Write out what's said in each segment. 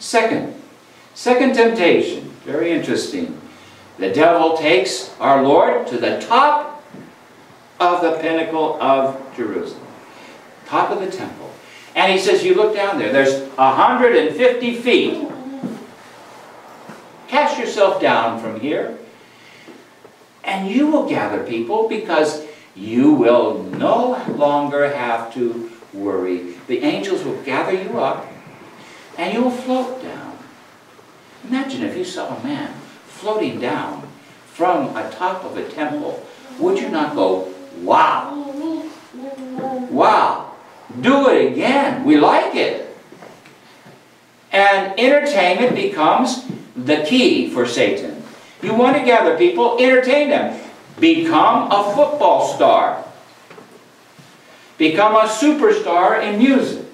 Second temptation, very interesting. The devil takes our Lord to the top of the pinnacle of Jerusalem, top of the temple. And he says, you look down there, there's 150 feet. Cast yourself down from here, and you will gather people, because you will no longer have to worry. The angels will gather you up, and you will float down. Imagine if you saw a man floating down from atop of a temple. Would you not go, wow? Wow. Do it again. We like it. And entertainment becomes the key for Satan. You want to gather people, entertain them. Become a football star. Become a superstar in music.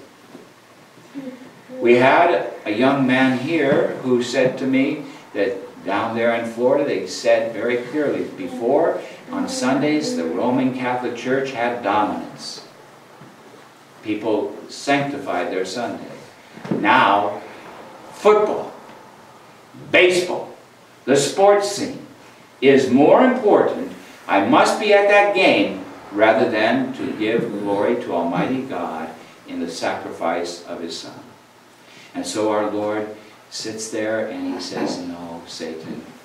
We had a young man here who said to me that down there in Florida, they said very clearly, before, on Sundays, the Roman Catholic Church had dominance. People sanctified their Sunday. Now, football, baseball, the sports scene is more important. I must be at that game rather than to give glory to Almighty God in the sacrifice of His Son. And so our Lord sits there and He says, no, Satan,